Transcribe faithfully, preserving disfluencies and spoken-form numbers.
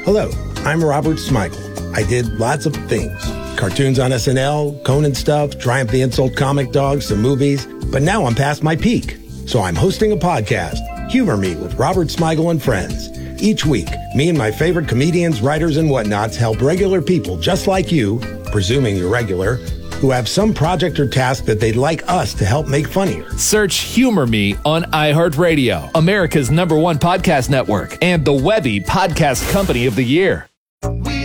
Hello, I'm Robert Smigel. I did lots of things. Cartoons on S N L, Conan stuff, Triumph the Insult Comic Dog, some movies. But now I'm past my peak. So I'm hosting a podcast, Humor Me with Robert Smigel and Friends. Each week, me and my favorite comedians, writers, and whatnots help regular people just like you, presuming you're regular, who have some project or task that they'd like us to help make funnier. Search Humor Me on iHeartRadio, America's number one podcast network, and the Webby Podcast Company of the Year.